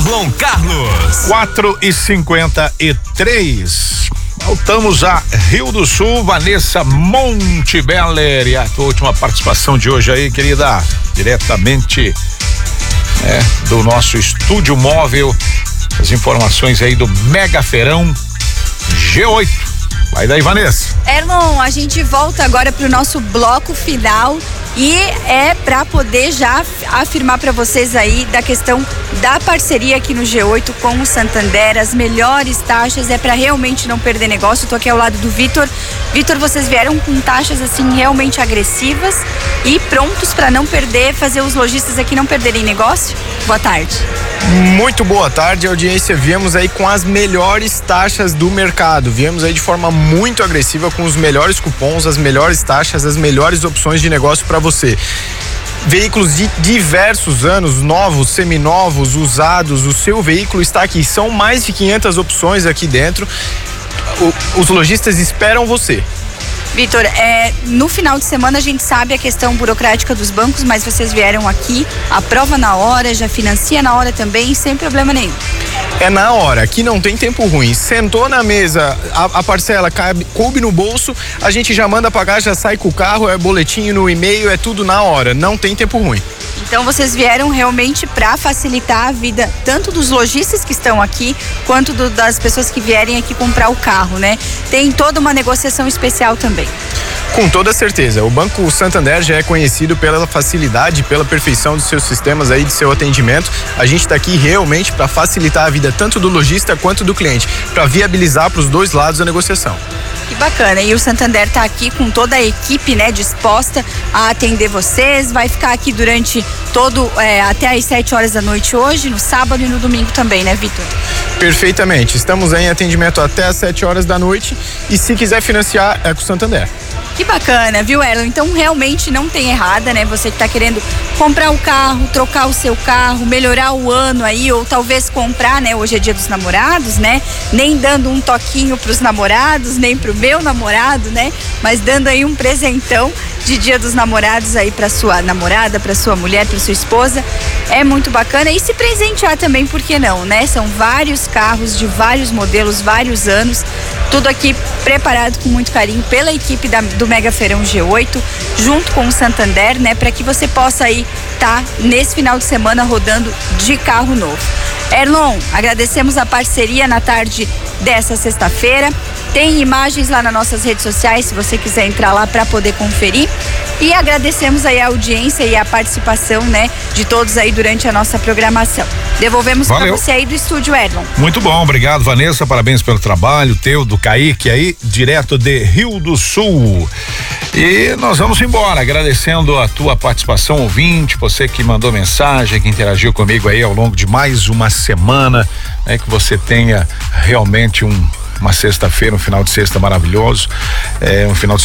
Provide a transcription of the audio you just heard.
Erlon Carlos. 4h53. Voltamos a Rio do Sul, Vanessa Montebeller, e a tua última participação de hoje aí, querida, diretamente do nosso estúdio móvel, as informações aí do Mega Feirão G8. Vai daí, Vanessa. Erlon, a gente volta agora pro nosso bloco final e é para poder já afirmar para vocês aí da questão da parceria aqui no G8 com o Santander, as melhores taxas, é para realmente não perder negócio. Tô aqui ao lado do Vitor. Vitor, vocês vieram com taxas assim realmente agressivas e prontos para não perder, fazer os lojistas aqui não perderem negócio? Boa tarde. Muito boa tarde, audiência. Viemos aí com as melhores taxas do mercado. Viemos aí de forma muito agressiva com os melhores cupons, as melhores taxas, as melhores opções de negócio para você. Veículos de diversos anos, novos, seminovos, usados, o seu veículo está aqui. São mais de 500 opções aqui dentro. Os lojistas esperam você. Vitor, no final de semana a gente sabe a questão burocrática dos bancos, mas vocês vieram aqui, aprova na hora, já financia na hora também, sem problema nenhum. É na hora, aqui não tem tempo ruim. Sentou na mesa, a parcela coube no bolso, a gente já manda pagar, já sai com o carro, é boletim no e-mail, é tudo na hora, não tem tempo ruim. Então vocês vieram realmente para facilitar a vida tanto dos lojistas que estão aqui, quanto das pessoas que vierem aqui comprar o carro, né? Tem toda uma negociação especial também. Com toda certeza, o Banco Santander já é conhecido pela facilidade, pela perfeição dos seus sistemas aí, de seu atendimento. A gente está aqui realmente para facilitar a vida tanto do lojista quanto do cliente, para viabilizar para os dois lados a negociação. Que bacana, e o Santander está aqui com toda a equipe, né, disposta a atender vocês, vai ficar aqui durante até às 7 horas da noite hoje, no sábado e no domingo também, né, Vitor? Perfeitamente, estamos aí em atendimento até às 7 horas da noite e se quiser financiar é com o Santander. Que bacana, viu, Erlon? Então realmente não tem errada, né? Você que tá querendo comprar o carro, trocar o seu carro, melhorar o ano aí, ou talvez comprar, né? Hoje é dia dos namorados, né? Nem dando um toquinho pros namorados, nem pro meu namorado, né? Mas dando aí um presentão de dia dos namorados aí pra sua namorada, pra sua mulher, pra sua esposa. É muito bacana. E se presentear também, por que não, né? São vários carros de vários modelos, vários anos. Tudo aqui preparado com muito carinho pela equipe do Mega Feirão G8, junto com o Santander, né? Para que você possa aí estar nesse final de semana rodando de carro novo. Erlon, agradecemos a parceria na tarde dessa sexta-feira. Tem imagens lá nas nossas redes sociais, se você quiser entrar lá para poder conferir. E agradecemos aí a audiência e a participação, né, de todos aí durante a nossa programação. Devolvemos para você aí do estúdio, Erlon. Muito bom, obrigado, Vanessa, parabéns pelo trabalho teu, do Kaique aí, direto de Rio do Sul. E nós vamos embora, agradecendo a tua participação, ouvinte, você que mandou mensagem, que interagiu comigo aí ao longo de mais uma semana, né, que você tenha realmente uma sexta-feira, um final de sexta maravilhoso, um final de